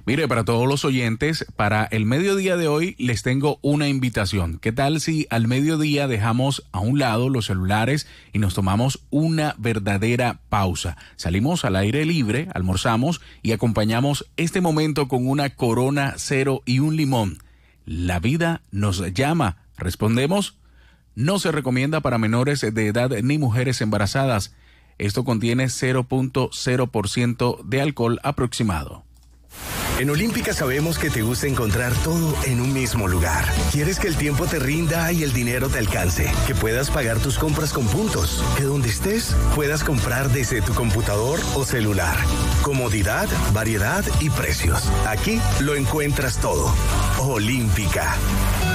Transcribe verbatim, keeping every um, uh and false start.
Mire, para todos los oyentes, para el mediodía de hoy les tengo una invitación. ¿Qué tal si al mediodía dejamos a un lado los celulares y nos tomamos una verdadera pausa? Salimos al aire libre, almorzamos y acompañamos este momento con una Corona Cero y un limón. La vida nos llama. ¿Respondemos? No se recomienda para menores de edad ni mujeres embarazadas. Esto contiene cero punto cero por ciento de alcohol aproximado. En Olímpica sabemos que te gusta encontrar todo en un mismo lugar. Quieres que el tiempo te rinda y el dinero te alcance, que puedas pagar tus compras con puntos, que donde estés puedas comprar desde tu computador o celular. Comodidad, variedad y precios. Aquí lo encuentras todo. Olímpica.